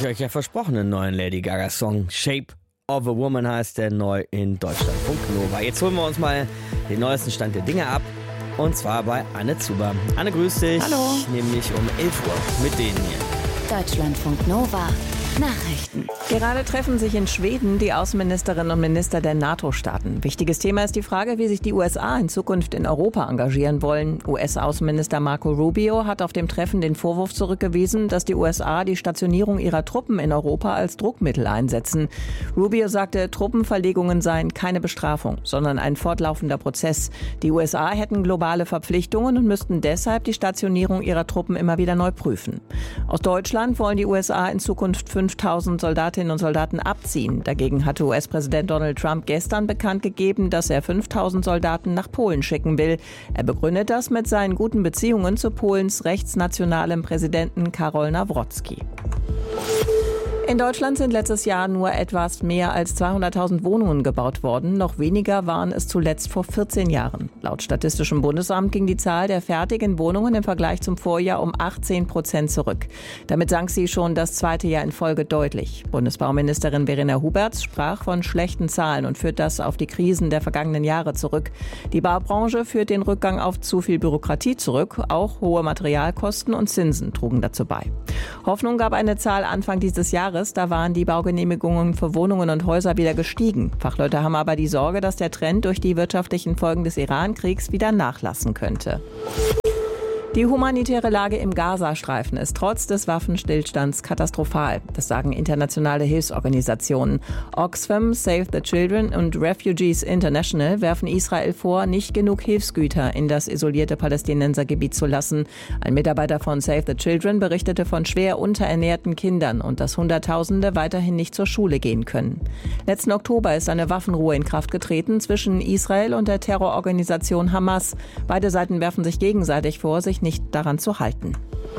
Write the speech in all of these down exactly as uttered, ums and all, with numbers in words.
ich euch ja versprochen, einen neuen Lady Gaga-Song. Shape of a Woman heißt der, neu in Deutschlandfunk Nova. Jetzt holen wir uns mal den neuesten Stand der Dinge ab. Und zwar bei Anne Zuber. Anne, grüß dich. Hallo. Nämlich um elf Uhr mit denen hier. Deutschlandfunk Nova. Nachrichten. Gerade treffen sich in Schweden die Außenministerinnen und Minister der NATO-Staaten. Wichtiges Thema ist die Frage, wie sich die U S A in Zukunft in Europa engagieren wollen. U S-Außenminister Marco Rubio hat auf dem Treffen den Vorwurf zurückgewiesen, dass die U S A die Stationierung ihrer Truppen in Europa als Druckmittel einsetzen. Rubio sagte, Truppenverlegungen seien keine Bestrafung, sondern ein fortlaufender Prozess. Die U S A hätten globale Verpflichtungen und müssten deshalb die Stationierung ihrer Truppen immer wieder neu prüfen. Aus Deutschland wollen die U S A in Zukunft fünftausend Soldatinnen und Soldaten abziehen. Dagegen hatte U S-Präsident Donald Trump gestern bekannt gegeben, dass er fünftausend Soldaten nach Polen schicken will. Er begründet das mit seinen guten Beziehungen zu Polens rechtsnationalem Präsidenten Karol Nawrocki. In Deutschland sind letztes Jahr nur etwas mehr als zweihunderttausend Wohnungen gebaut worden. Noch weniger waren es zuletzt vor vierzehn Jahren. Laut Statistischem Bundesamt ging die Zahl der fertigen Wohnungen im Vergleich zum Vorjahr um achtzehn Prozent zurück. Damit sank sie schon das zweite Jahr in Folge deutlich. Bundesbauministerin Verena Huberts sprach von schlechten Zahlen und führt das auf die Krisen der vergangenen Jahre zurück. Die Baubranche führt den Rückgang auf zu viel Bürokratie zurück. Auch hohe Materialkosten und Zinsen trugen dazu bei. Hoffnung gab eine Zahl Anfang dieses Jahres. Da waren die Baugenehmigungen für Wohnungen und Häuser wieder gestiegen. Fachleute haben aber die Sorge, dass der Trend durch die wirtschaftlichen Folgen des Iran-Kriegs wieder nachlassen könnte. Die humanitäre Lage im Gazastreifen ist trotz des Waffenstillstands katastrophal. Das sagen internationale Hilfsorganisationen. Oxfam, Save the Children und Refugees International werfen Israel vor, nicht genug Hilfsgüter in das isolierte Palästinensergebiet zu lassen. Ein Mitarbeiter von Save the Children berichtete von schwer unterernährten Kindern und dass Hunderttausende weiterhin nicht zur Schule gehen können. Letzten Oktober ist eine Waffenruhe in Kraft getreten zwischen Israel und der Terrororganisation Hamas. Beide Seiten werfen sich gegenseitig vor, sich nicht daran zu halten.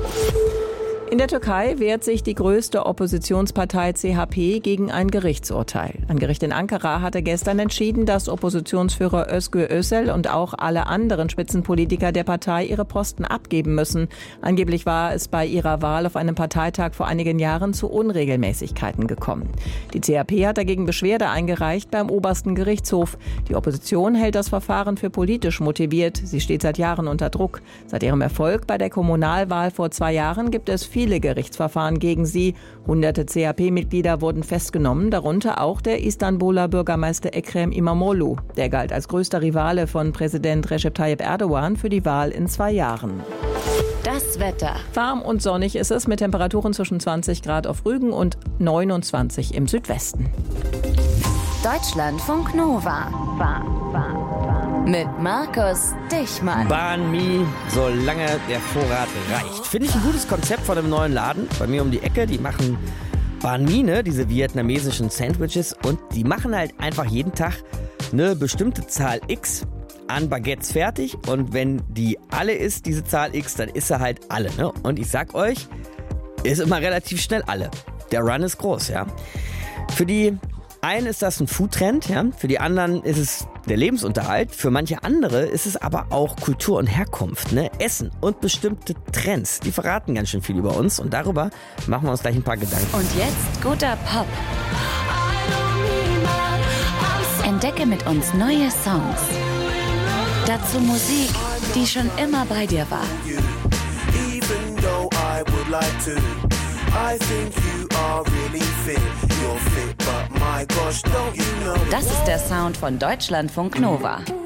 In der Türkei wehrt sich die größte Oppositionspartei C H P gegen ein Gerichtsurteil. Ein Gericht in Ankara hatte gestern entschieden, dass Oppositionsführer Özgür Özel und auch alle anderen Spitzenpolitiker der Partei ihre Posten abgeben müssen. Angeblich war es bei ihrer Wahl auf einem Parteitag vor einigen Jahren zu Unregelmäßigkeiten gekommen. Die C H P hat dagegen Beschwerde eingereicht beim obersten Gerichtshof. Die Opposition hält das Verfahren für politisch motiviert. Sie steht seit Jahren unter Druck. Seit ihrem Erfolg bei der Kommunalwahl vor zwei Jahren gibt es viele Viele Gerichtsverfahren gegen sie. Hunderte C H P-Mitglieder wurden festgenommen, darunter auch der Istanbuler Bürgermeister Ekrem İmamoğlu. Der galt als größter Rivale von Präsident Recep Tayyip Erdogan für die Wahl in zwei Jahren. Das Wetter. Warm und sonnig ist es mit Temperaturen zwischen zwanzig Grad auf Rügen und neunundzwanzig im Südwesten. Deutschlandfunk Nova. War, war, war. Mit Markus Dichmann. Banh Mi, solange der Vorrat reicht. Finde ich ein gutes Konzept von einem neuen Laden. Bei mir um die Ecke, die machen Banh Mi, ne, diese vietnamesischen Sandwiches. Und die machen halt einfach jeden Tag eine bestimmte Zahl X an Baguettes fertig. Und wenn die alle ist, diese Zahl X, dann ist sie halt alle. Ne? Und ich sag euch, ist immer relativ schnell alle. Der Run ist groß, ja. Für die einen ist das ein Foodtrend, ja. Für die anderen ist es der Lebensunterhalt. Für manche andere ist es aber auch Kultur und Herkunft, ne? Essen und bestimmte Trends. Die verraten ganz schön viel über uns und darüber machen wir uns gleich ein paar Gedanken. Und jetzt guter Pop. Entdecke mit uns neue Songs. Dazu Musik, die schon immer bei dir war. Das ist der Sound von Deutschlandfunk Nova.